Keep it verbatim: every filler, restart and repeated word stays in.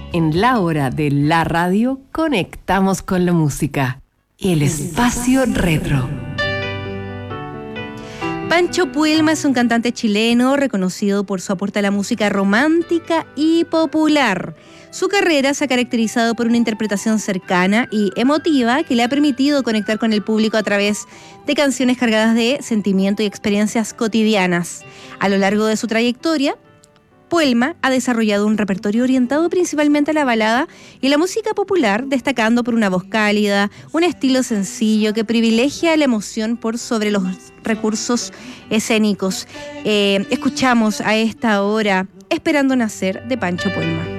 En la hora de la radio, conectamos con la música. El espacio retro. Pancho Puelma es un cantante chileno reconocido por su aporte a la música romántica y popular. Su carrera se ha caracterizado por una interpretación cercana y emotiva que le ha permitido conectar con el público a través de canciones cargadas de sentimiento y experiencias cotidianas. A lo largo de su trayectoria, Puelma ha desarrollado un repertorio orientado principalmente a la balada y la música popular, destacando por una voz cálida, un estilo sencillo que privilegia la emoción por sobre los recursos escénicos. Eh, escuchamos a esta hora Esperando Nacer de Pancho Puelma.